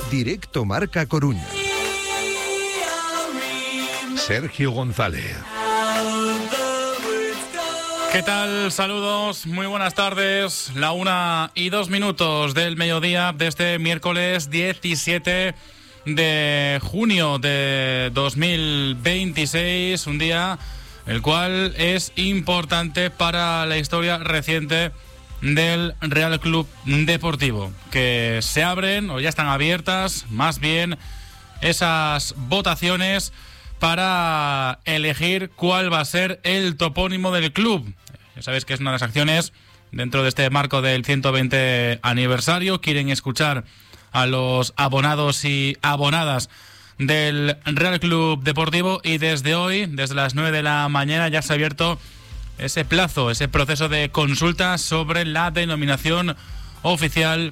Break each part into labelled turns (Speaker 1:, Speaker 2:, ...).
Speaker 1: Directo Marca Coruña. Sergio González.
Speaker 2: ¿Qué tal? Saludos, muy buenas tardes. 1:02 del mediodía de este miércoles 17 de junio de 2026. Un día el cual es importante para la historia reciente del Real Club Deportivo. Que se abren, o ya están abiertas, más bien, esas votaciones para elegir cuál va a ser el topónimo del club. Ya sabéis que es una de las acciones dentro de este marco del 120 aniversario. Quieren escuchar a los abonados y abonadas del Real Club Deportivo, y desde hoy, desde las 9 de la mañana, ya se ha abierto ese plazo, ese proceso de consulta sobre la denominación oficial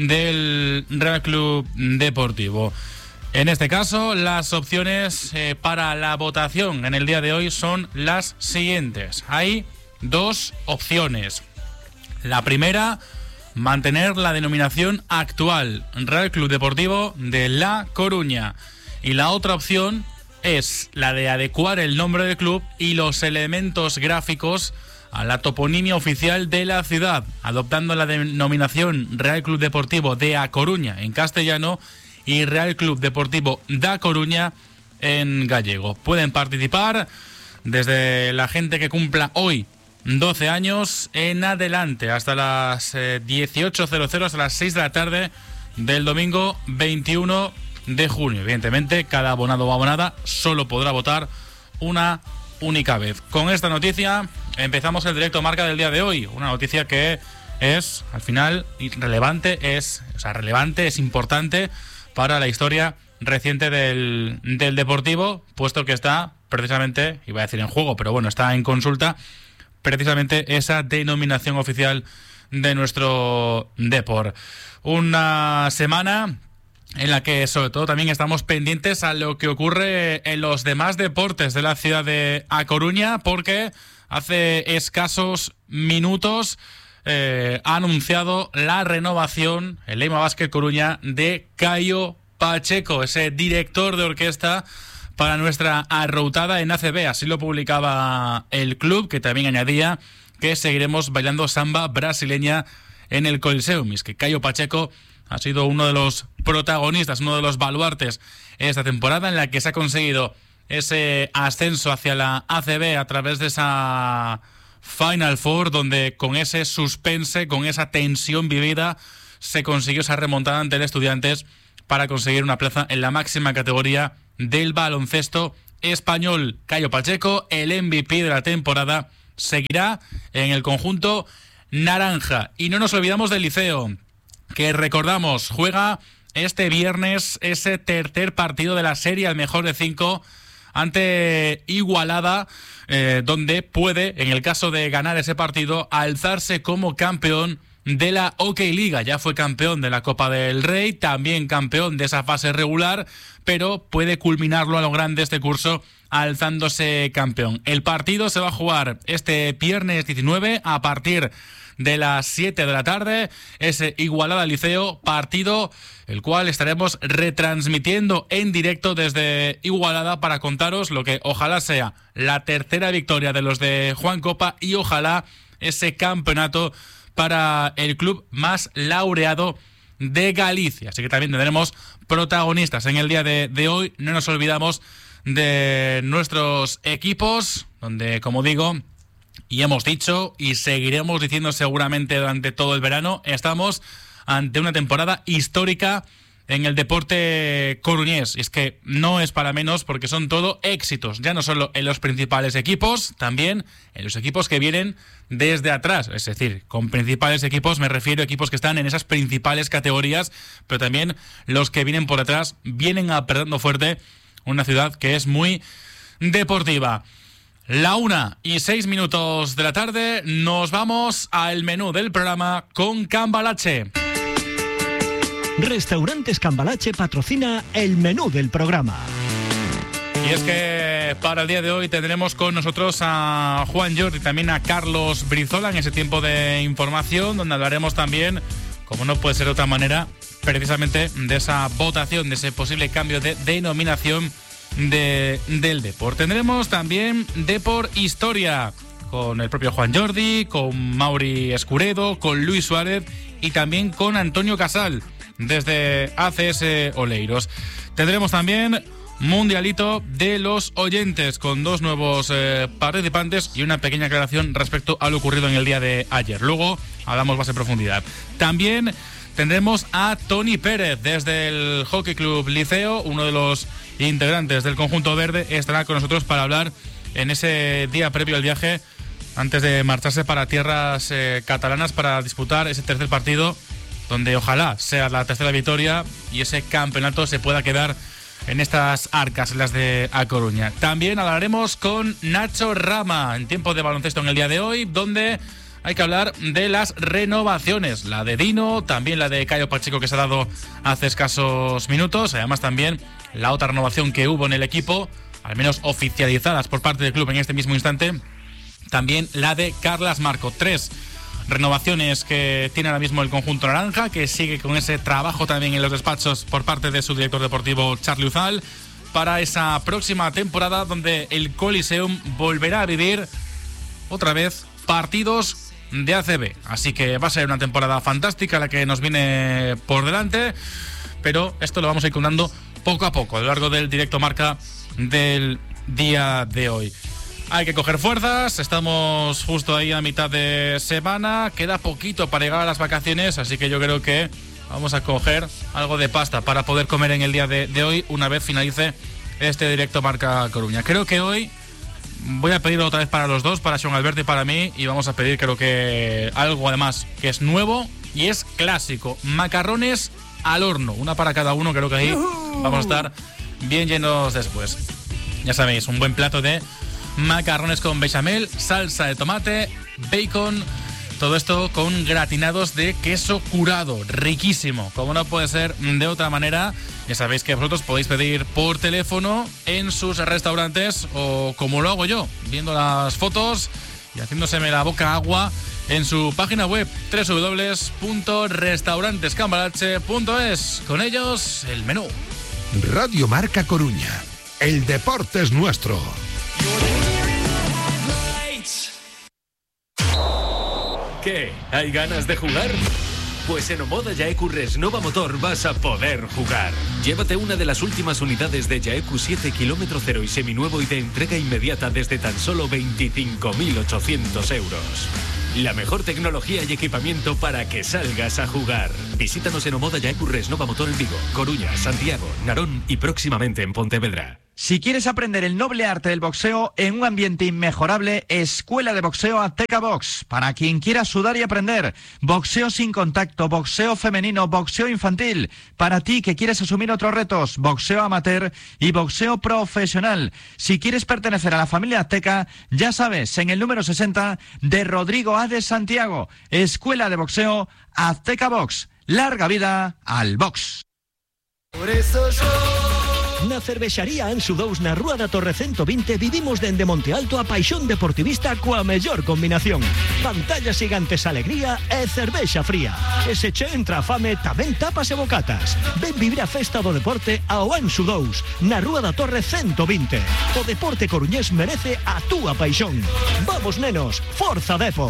Speaker 2: del Real Club Deportivo. En este caso, las opciones para la votación en el día de hoy son las siguientes. Hay dos opciones. La primera, mantener la denominación actual, Real Club Deportivo de La Coruña. Y la otra opción es la de adecuar el nombre del club y los elementos gráficos a la toponimia oficial de la ciudad, adoptando la denominación Real Club Deportivo de A Coruña en castellano y Real Club Deportivo da Coruña en gallego. Pueden participar desde la gente que cumpla hoy 12 años en adelante, hasta las 18:00, hasta las 6 de la tarde del domingo 21 de junio. Evidentemente, cada abonado o abonada solo podrá votar una única vez. Con esta noticia empezamos el directo marca del día de hoy. Una noticia que es, al final, relevante, es importante para la historia reciente del Deportivo, puesto que está precisamente, iba a decir en juego, pero bueno, está en consulta precisamente esa denominación oficial de nuestro Depor. Una semana en la que sobre todo también estamos pendientes a lo que ocurre en los demás deportes de la ciudad de A Coruña, porque hace escasos minutos ha anunciado la renovación el Leima Basket Coruña de Caio Pacheco, ese director de orquesta para nuestra arroutada en ACB. Así lo publicaba el club, que también añadía que seguiremos bailando samba brasileña en el Coliseum. Y es que Caio Pacheco ha sido uno de los protagonistas, uno de los baluartes esta temporada, en la que se ha conseguido ese ascenso hacia la ACB a través de esa Final Four, donde con ese suspense, con esa tensión vivida, se consiguió esa remontada ante el Estudiantes para conseguir una plaza en la máxima categoría del baloncesto español. Caio Pacheco, el MVP de la temporada, seguirá en el conjunto naranja. Y no nos olvidamos del Liceo, que recordamos, juega este viernes ese tercer partido de la serie al mejor de 5 ante Igualada, donde puede, en el caso de ganar ese partido, alzarse como campeón de la OK Liga. Ya fue campeón de la Copa del Rey, también campeón de esa fase regular, pero puede culminarlo a lo grande este curso alzándose campeón. El partido se va a jugar este viernes 19 a partir de las 7 de la tarde, ese Igualada Liceo, partido el cual estaremos retransmitiendo en directo desde Igualada para contaros lo que ojalá sea la tercera victoria de los de Juan Copa y ojalá ese campeonato para el club más laureado de Galicia. Así que también tendremos protagonistas en el día de hoy. No nos olvidamos de nuestros equipos, donde, como digo, y hemos dicho y seguiremos diciendo seguramente durante todo el verano, estamos ante una temporada histórica en el deporte coruñés. Y es que no es para menos, porque son todo éxitos, ya no solo en los principales equipos, también en los equipos que vienen desde atrás. Es decir, con principales equipos me refiero a equipos que están en esas principales categorías, pero también los que vienen por detrás vienen apretando fuerte una ciudad que es muy deportiva. 1:06 de la tarde, nos vamos al menú del programa con Cambalache.
Speaker 3: Restaurantes Cambalache patrocina el menú del programa.
Speaker 2: Y es que para el día de hoy tendremos con nosotros a Juan Jordi y también a Carlos Brizola en ese tiempo de información, donde hablaremos también, como no puede ser de otra manera, precisamente de esa votación, de ese posible cambio de denominación del Depor. Tendremos también Depor Historia, con el propio Juan Jordi, con Mauri Escuredo, con Luis Suárez y también con Antonio Casal, desde ACS Oleiros. Tendremos también Mundialito de los oyentes, con 2 nuevos participantes y una pequeña aclaración respecto a lo ocurrido en el día de ayer. Luego hablamos más en profundidad. También tendremos a Tony Pérez desde el Hockey Club Liceo, uno de los integrantes del conjunto verde. Estará con nosotros para hablar en ese día previo al viaje, antes de marcharse para tierras catalanas para disputar ese tercer partido, donde ojalá sea la tercera victoria y ese campeonato se pueda quedar en estas arcas, las de A Coruña. También hablaremos con Nacho Rama en tiempo de baloncesto en el día de hoy, donde hay que hablar de las renovaciones, la de Dino, también la de Cayo Pacheco, que se ha dado hace escasos minutos, además también la otra renovación que hubo en el equipo, al menos oficializadas por parte del club en este mismo instante, también la de Carlas Marco. 3 renovaciones que tiene ahora mismo el conjunto naranja, que sigue con ese trabajo también en los despachos por parte de su director deportivo Charly Uzal, para esa próxima temporada, donde el Coliseum volverá a vivir otra vez partidos de ACB. Así que va a ser una temporada fantástica la que nos viene por delante, pero esto lo vamos a ir contando poco a poco a lo largo del directo marca del día de hoy. Hay que coger fuerzas, estamos justo ahí a mitad de semana, queda poquito para llegar a las vacaciones, así que yo creo que vamos a coger algo de pasta para poder comer en el día de hoy, una vez finalice este directo marca Coruña. Creo que hoy voy a pedirlo otra vez para los dos, para Sean Alberto y para mí, y vamos a pedir, creo que algo además que es nuevo y es clásico: macarrones al horno, una para cada uno. Creo que ahí vamos a estar bien llenos después. Ya sabéis, un buen plato de macarrones con bechamel, salsa de tomate, bacon, todo esto con gratinados de queso curado, riquísimo, como no puede ser de otra manera. Ya sabéis que vosotros podéis pedir por teléfono en sus restaurantes, o como lo hago yo, viendo las fotos y haciéndoseme la boca agua en su página web www.restaurantescambalache.es. Con ellos, el menú.
Speaker 1: Radio Marca Coruña. El deporte es nuestro.
Speaker 4: ¿Qué? ¿Hay ganas de jugar? Pues en Omoda Yaeku Resnova Motor vas a poder jugar. Llévate una de las últimas unidades de Yaeku 7 km 0 y seminuevo y de entrega inmediata desde tan solo 25.800 euros. La mejor tecnología y equipamiento para que salgas a jugar. Visítanos en Omoda Yaeku Resnova Motor en Vigo, Coruña, Santiago, Narón y próximamente en Pontevedra.
Speaker 5: Si quieres aprender el noble arte del boxeo en un ambiente inmejorable, Escuela de Boxeo Azteca Box. Para quien quiera sudar y aprender, boxeo sin contacto, boxeo femenino, boxeo infantil. Para ti que quieres asumir otros retos, boxeo amateur y boxeo profesional. Si quieres pertenecer a la familia Azteca, ya sabes, en el número 60 de Rodrigo A. de Santiago. Escuela de Boxeo Azteca Box. Larga vida al box.
Speaker 3: Por eso na cervexaría Anxo Dous na Rúa da Torre 120 vivimos dende Monte Alto a paixón deportivista coa mellor combinación. Pantallas gigantes, alegría e cervexa fría. E se che entra a fame, tamén tapas e bocatas. Ven vivir a festa do deporte ao Anxo Dous na Rúa da Torre 120. O deporte coruñés merece a túa paixón. Vamos nenos, forza Depo.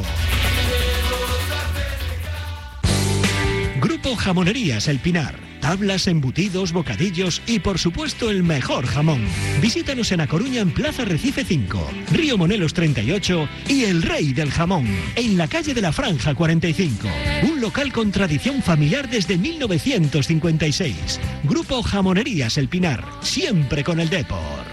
Speaker 3: Grupo Jamonerías El Pinar. Tablas, embutidos, bocadillos y por supuesto el mejor jamón. Visítanos en A Coruña en Plaza Recife 5, Río Monelos 38 y El Rey del Jamón, en la calle de la Franja 45. Un local con tradición familiar desde 1956. Grupo Jamonerías El Pinar, siempre con el Depor.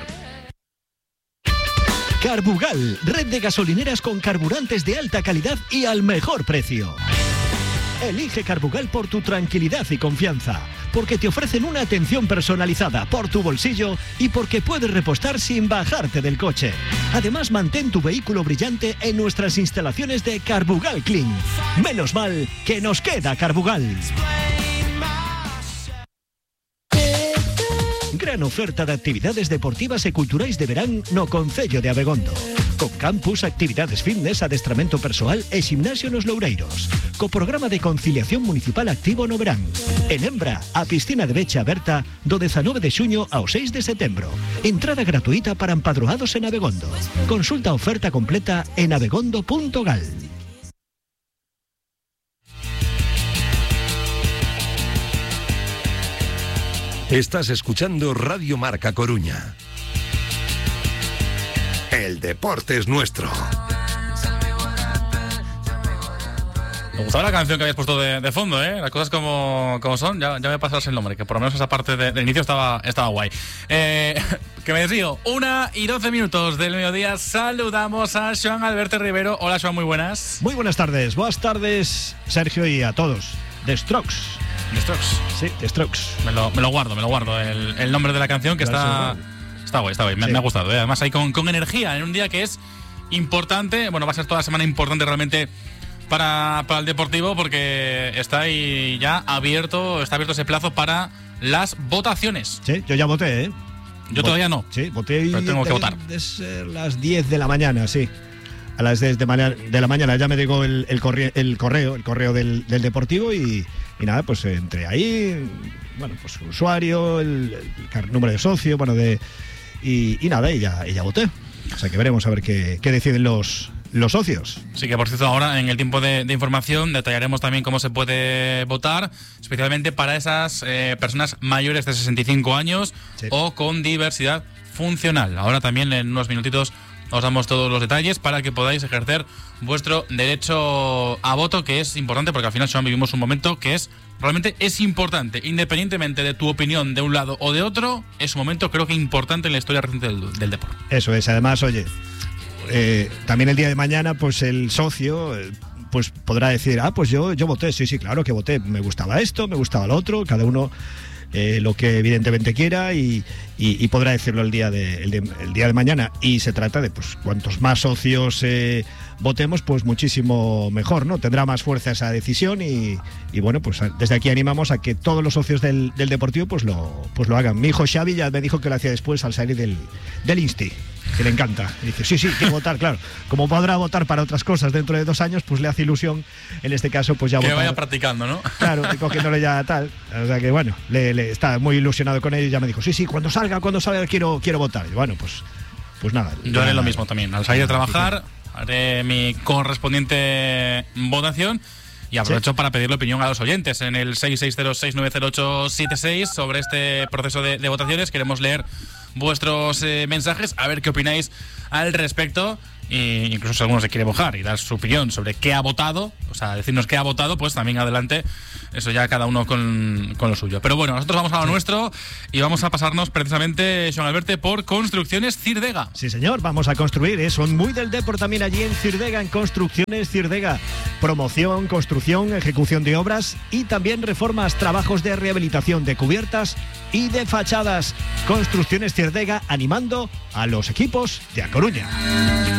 Speaker 3: Carbugal, red de gasolineras con carburantes de alta calidad y al mejor precio. Elige Carbugal por tu tranquilidad y confianza, porque te ofrecen una atención personalizada por tu bolsillo y porque puedes repostar sin bajarte del coche. Además, mantén tu vehículo brillante en nuestras instalaciones de Carbugal Clean. Menos mal que nos queda Carbugal. Gran oferta de actividades deportivas e culturais de verán no concello de Abegondo. Con campus, actividades fitness, adestramento persoal e gimnasio nos Loureiros. Co programa de conciliación municipal activo no verán. En Embra, a piscina de becha aberta do 19 de xuño ao 6 de setembro. Entrada gratuita para empadroados en Abegondo. Consulta a oferta completa en abegondo.gal.
Speaker 1: Estás escuchando Radio Marca Coruña. El deporte es nuestro.
Speaker 2: Me gustaba la canción que habías puesto de fondo, ¿eh? Las cosas como son, ya me pasas el nombre, que por lo menos esa parte del inicio estaba guay. Que me desvío, 1:12 del mediodía, saludamos a Joan Alberto Rivero. Hola, Joan, muy buenas.
Speaker 3: Muy buenas tardes, Sergio, y a todos. The Strokes.
Speaker 2: ¿The Strokes?
Speaker 3: Sí, The Strokes.
Speaker 2: Me lo guardo, el nombre de la canción, que está guay, sí. Me ha gustado, ¿eh? Además ahí con energía, en un día que es importante, bueno, va a ser toda la semana importante realmente para el Deportivo, porque está ahí ya abierto ese plazo para las votaciones. Sí, yo ya voté, ¿eh? Yo todavía no. Sí, voté. Pero tengo que votar. Desde las 10 de la mañana, sí. A las 10 de la mañana ya me llegó el correo del Deportivo y nada, pues entré ahí, bueno, pues usuario, el número de socio, bueno, y nada, y ya voté. O sea que veremos a ver qué deciden los socios. Sí, que por cierto, ahora en el tiempo de información detallaremos también cómo se puede votar, especialmente para esas personas mayores de 65 años, sí, o con diversidad funcional. Ahora también en unos minutitos os damos todos los detalles para que podáis ejercer vuestro derecho a voto, que es importante porque al final solo vivimos un momento que realmente es importante, independientemente de tu opinión de un lado o de otro. Es un momento, creo que importante en la historia reciente del deporte. Eso es, además, oye, también el día de mañana, pues el socio pues podrá decir, pues yo voté, sí, claro que voté, me gustaba esto, me gustaba lo otro, cada uno lo que evidentemente quiera y podrá decirlo el día de mañana. Y se trata de, pues, cuantos más socios votemos, pues muchísimo mejor, ¿no? Tendrá más fuerza esa decisión y bueno, pues desde aquí animamos a que todos los socios del Deportivo pues lo hagan. Mi hijo Xavi ya me dijo que lo hacía después al salir del Insti, que le encanta. Y dice, sí, quiero votar, claro. Como podrá votar para otras cosas dentro de 2 años, pues le hace ilusión, en este caso, pues ya votar. Que vaya practicando, ¿no? Claro, y cogiéndole ya tal. O sea que bueno, le está muy ilusionado con ello y ya me dijo, sí, cuando salga quiero votar. Y bueno, pues nada. Yo haré lo mismo también. Al salir de trabajar, haré mi correspondiente votación. Y aprovecho para pedir la opinión a los oyentes en el 660690876 sobre este proceso de votaciones. Queremos leer vuestros mensajes, a ver qué opináis al respecto. E incluso si alguno se quiere mojar y dar su opinión sobre qué ha votado, o sea, decirnos qué ha votado, pues también adelante. Eso ya cada uno con lo suyo. Pero bueno, nosotros vamos a lo nuestro y vamos a pasarnos precisamente, Joan Alberto, por Construcciones Cirdega. Sí, señor, vamos a construir, son muy del deporte también allí en Cirdega, en Construcciones Cirdega. Promoción, construcción, ejecución de obras y también reformas, trabajos de rehabilitación de cubiertas y de fachadas. Construcciones Cirdega, animando a los equipos de A Coruña.